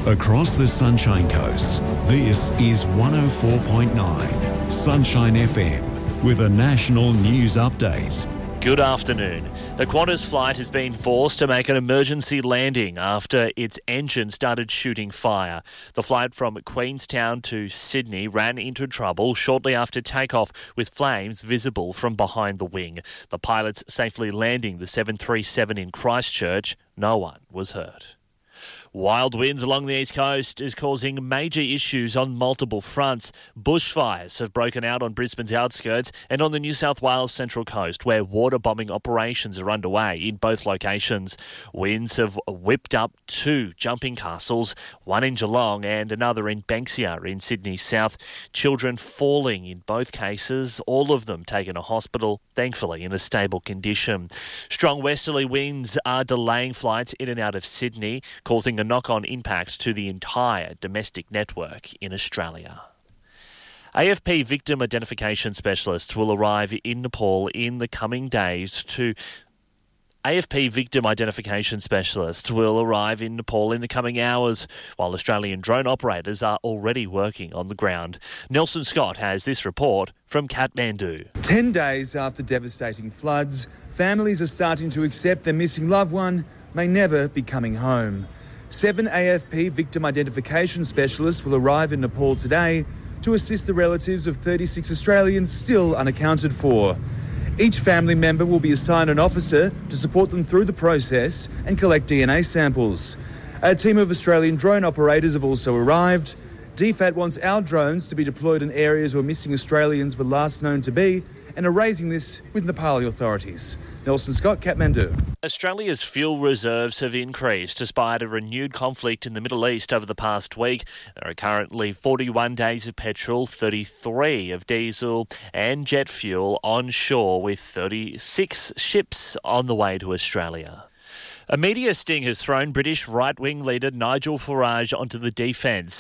Across the Sunshine Coast, this is 104.9 Sunshine FM with a national news update. Good afternoon. The Qantas flight has been forced to make an emergency landing after its engine started shooting fire. The flight from Queenstown to Sydney ran into trouble shortly after takeoff, with flames visible from behind the wing. The pilots safely landing the 737 in Christchurch. No one was hurt. Wild winds along the east coast is causing major issues on multiple fronts. Bushfires have broken out on Brisbane's outskirts and on the New South Wales Central Coast, where water bombing operations are underway in both locations. Winds have whipped up 2 jumping castles, one in Geelong and another in Banksia in Sydney South. Children falling in both cases, all of them taken to hospital, thankfully in a stable condition. Strong westerly winds are delaying flights in and out of Sydney, causing a knock-on impact to the entire domestic network in Australia. AFP victim identification specialists will arrive in Nepal in the coming days AFP victim identification specialists will arrive in Nepal in the coming hours, while Australian drone operators are already working on the ground. Nelson Scott has this report from Kathmandu. 10 days after devastating floods, families are starting to accept their missing loved one may never be coming home. 7 AFP victim identification specialists will arrive in Nepal today to assist the relatives of 36 Australians still unaccounted for. Each family member will be assigned an officer to support them through the process and collect DNA samples. A team of Australian drone operators have also arrived. DFAT wants our drones to be deployed in areas where missing Australians were last known to be and are raising this with Nepali authorities. Nelson Scott, Kathmandu. Australia's fuel reserves have increased despite a renewed conflict in the Middle East over the past week. There are currently 41 days of petrol, 33 of diesel and jet fuel on shore, with 36 ships on the way to Australia. A media sting has thrown British right-wing leader Nigel Farage onto the defence.